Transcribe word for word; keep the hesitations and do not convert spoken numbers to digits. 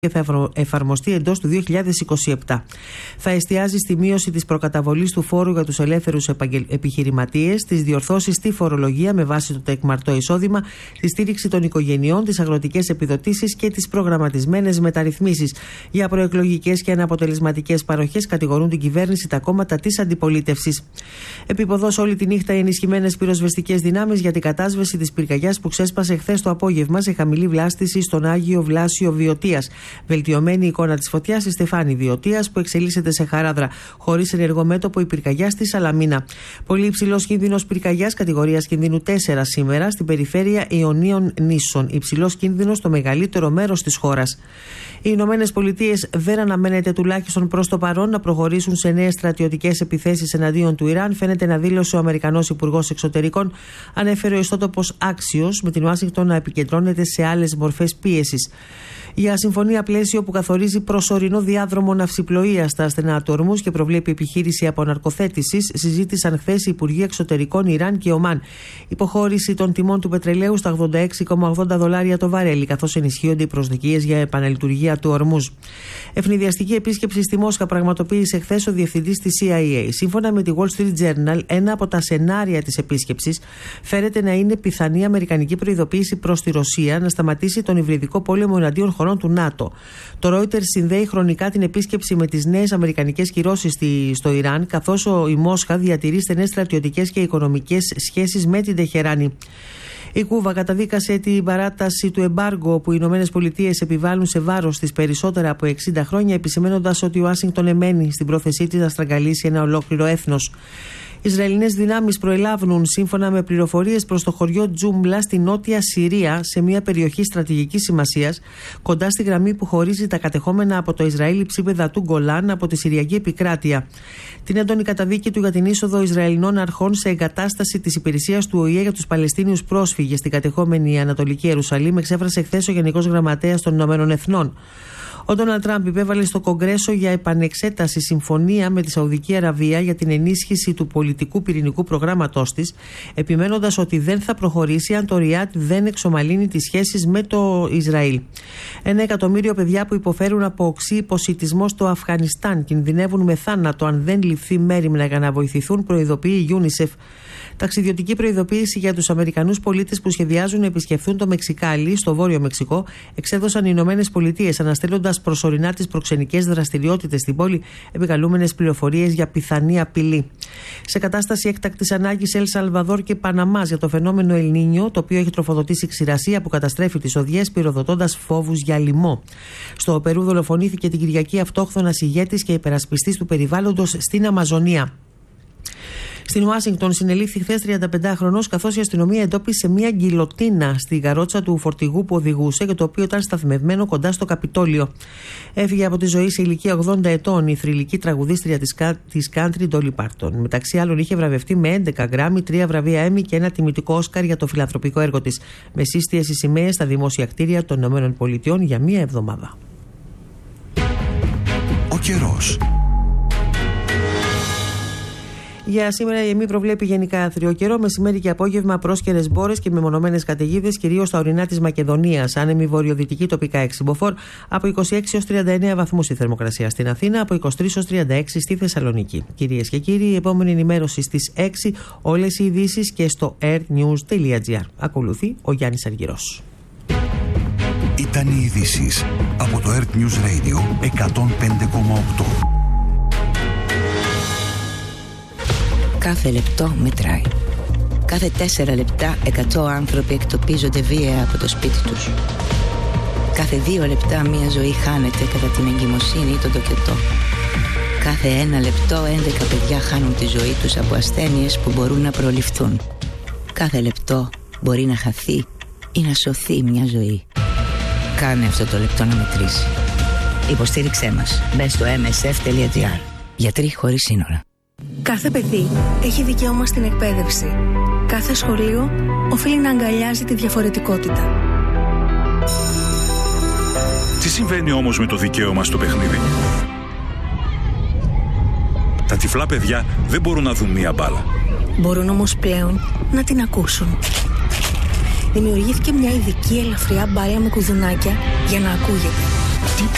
και θα εφαρμοστεί εντός του δύο χιλιάδες είκοσι επτά. Θα εστιάζει στη μείωση της προκαταβολής του φόρου για τους ελεύθερους επιχειρηματίες, τις διορθώσεις στη φορολογία με βάση το τεκμαρτό εισόδημα, τη στήριξη των οικογενειών, τις αγροτικές επιδοτήσεις και τις προγραμματισμένες μεταρρυθμίσεις. Για προεκλογικές και αναποτελεσματικές παροχές κατηγορούν την κυβέρνηση τα κόμματα της αντιπολίτευσης. Επίποδος όλη τη νύχτα οι ενισχυμένες πυροσβεστικές δυνάμεις για την κατάσβεση της πυρκαγιάς που ξέσπασε χθες το απόγευμα σε χαμηλή βλάστηση στον Άγιο Βλάσιο Βιωτίας. Βελτιωμένη εικόνα της φωτιάς στη Στεφάνη Βιωτίας που εξελίσσεται σε χαράδρα, χωρίς ενεργό μέτωπο η πυρκαγιά στη Σαλαμίνα. Πολύ υψηλός κίνδυνος πυρκαγιάς κατηγορίας κινδύνου τέσσερα σήμερα στην περιφέρεια Ιωνίων Νήσων. Υψηλός κίνδυνος στο μεγαλύτερο μέρος της χώρας. Οι Ηνωμένες Πολιτείες δεν αναμένεται τουλάχιστον προς το παρόν να προχωρήσουν σε νέες στρατιωτικές επιθέσεις εναντίον του Ιράν, φαίνεται να δήλωσε ο Αμερικανός Υπουργός Εξωτερικών, ανέφερε ο ιστότοπος Axios, με την Ουάσιγκτον να επικεντρώνεται σε άλλες μορφές πίεσης. Για συμφωνία πλαίσιο που καθορίζει προσωρινό διάδρομο ναυσιπλοείας στα στενά του Ορμούζ και προβλέπει επιχείρηση αποναρκοθέτησης, συζήτησαν χθες οι Υπουργοί Εξωτερικών Ιράν και Ομάν. Υποχώρηση των τιμών του πετρελαίου στα ογδόντα έξι κόμμα ογδόντα δολάρια το βαρέλι, καθώς ενισχύονται οι προσδοκίες για επαναλειτουργία του Ορμούζ. Ευνηδιαστική επίσκεψη στη Μόσχα πραγματοποίησε χθες ο διευθυντής της σι άι έι. Σύμφωνα με τη Wall Street Journal, ένα από τα σενάρια της επίσκεψης φέρεται να είναι πιθανή αμερικανική προειδοποίηση προς τη Ρωσία να σταματήσει τον υβριδικό πόλεμο εναντίον χωρών του ΝΑΤΟ. Το Reuters συνδέει χρονικά την επίσκεψη με τις νέες αμερικανικές κυρώσεις στο Ιράν, καθώς η Μόσχα διατηρεί στενές στρατιωτικές και οικονομικές σχέσεις με την Τεχεράνη. Η Κούβα καταδίκασε την παράταση του εμπάργου που οι Ηνωμένες Πολιτείες επιβάλλουν σε βάρος της περισσότερα από εξήντα χρόνια, επισημαίνοντας ότι η Ουάσιγκτον εμένει στην πρόθεσή της να στραγγαλίσει ένα ολόκληρο έθνος. Ισραηλινές δυνάμεις προελάβουν, σύμφωνα με πληροφορίες, προς το χωριό Τζούμλα στη νότια Συρία, σε μια περιοχή στρατηγικής σημασίας, κοντά στη γραμμή που χωρίζει τα κατεχόμενα από το Ισραήλ υψίπεδα του Γκολάν από τη Συριακή επικράτεια. Την έντονη καταδίκη του για την είσοδο Ισραηλινών αρχών σε εγκατάσταση της υπηρεσίας του Ο Η Ε για τους Παλαιστίνιους πρόσφυγες στην κατεχόμενη Ανατολική Ιερουσαλήμ εξέφρασε χθες ο Γενικός Γραμματέας των Ηνωμένων Εθνών. Ο Ντόναλντ Τραμπ υπέβαλε στο Κογκρέσο για επανεξέταση συμφωνία με τη Σαουδική Αραβία για την ενίσχυση του πολιτικού πυρηνικού προγράμματός της, επιμένοντας ότι δεν θα προχωρήσει αν το Ριάντ δεν εξομαλύνει τις σχέσεις με το Ισραήλ. Ένα εκατομμύριο παιδιά που υποφέρουν από οξύ υποσιτισμό στο Αφγανιστάν κινδυνεύουν με θάνατο αν δεν ληφθεί μέριμνα για να βοηθηθούν, προειδοποιεί η UNICEF. Ταξιδιωτική προειδοποίηση για τους Αμερικανούς πολίτες που σχεδιάζουν να επισκεφθούν το Μεξικάλι, στο Βόρειο Μεξικό, εξέδωσαν οι Ηνωμένες Πολιτείες, αναστέλλοντας προσωρινά τις προξενικές δραστηριότητες στην πόλη, επικαλούμενες πληροφορίες για πιθανή απειλή. Σε κατάσταση έκτακτης ανάγκης, Ελ Σαλβαδόρ και Παναμάς για το φαινόμενο Ελ Νίνιο, το οποίο έχει τροφοδοτήσει ξηρασία που καταστρέφει τις οδιές, πυροδοτώντας φόβους για λοιμό. Στο Περού δολοφονήθηκε την Κυριακή αυτόχθονας ηγέτης και υπερασπιστής του περιβάλλοντος στην Αμαζονία. Στην Ουάσιγκτον συνελήφθη χθες τριανταπεντάχρονος, καθώς η αστυνομία εντόπισε μια γκιλοτίνα στη καρότσα του φορτηγού που οδηγούσε και το οποίο ήταν σταθμευμένο κοντά στο Καπιτόλιο. Έφυγε από τη ζωή σε ηλικία ογδόντα ετών η θρυλική τραγουδίστρια της country Dolly Parton. Μεταξύ άλλων είχε βραβευτεί με έντεκα γκράμι, τρία βραβεία Έμι και ένα τιμητικό Όσκαρ για το φιλανθρωπικό έργο της, με σύστιες οι σημαίες στα δημόσια κτίρια των ΗΠΑ για μία εβδομάδα. Ο καιρός. Για σήμερα η ΕΜΗ προβλέπει γενικά άθριο καιρό, μεσημέρι και απόγευμα πρόσκαιρες μπόρες και μεμονωμένες καταιγίδες, κυρίως στα ορεινά της Μακεδονίας. Άνεμη βορειοδυτική, τοπικά έξι μποφόρ, από είκοσι έξι έως τριάντα εννέα βαθμούς η θερμοκρασία στην Αθήνα, από είκοσι τρεις έως τριάντα έξι στη Θεσσαλονίκη. Κυρίες και κύριοι, η επόμενη ενημέρωση στις έξι, όλες οι ειδήσεις και στο airnews τελεία gr. Ακολουθεί ο Γιάννης Αργυρός. Ήταν οι ειδήσεις από το Earth News Radio εκατόν πέντε κόμμα οκτώ. Κάθε λεπτό μετράει. Κάθε τέσσερα λεπτά εκατό άνθρωποι εκτοπίζονται βία από το σπίτι τους. Κάθε δύο λεπτά μία ζωή χάνεται κατά την εγκυμοσύνη ή τον τοκετό. Κάθε ένα λεπτό έντεκα παιδιά χάνουν τη ζωή τους από ασθένειες που μπορούν να προληφθούν. Κάθε λεπτό μπορεί να χαθεί ή να σωθεί μια ζωή. Κάνε αυτό το λεπτό να μετρήσει. Υποστήριξέ μας. Μπες στο εμ ες εφ τελεία τζι άρ. Γιατροί χωρίς σύνορα. Κάθε παιδί έχει δικαίωμα στην εκπαίδευση. Κάθε σχολείο οφείλει να αγκαλιάζει τη διαφορετικότητα. Τι συμβαίνει όμως με το δικαίωμα στο παιχνίδι? Τα τυφλά παιδιά δεν μπορούν να δουν μία μπάλα. Μπορούν όμως πλέον να την ακούσουν. Δημιουργήθηκε μια ειδική ελαφριά μπάλα με κουδουνάκια για να ακούγεται. Τι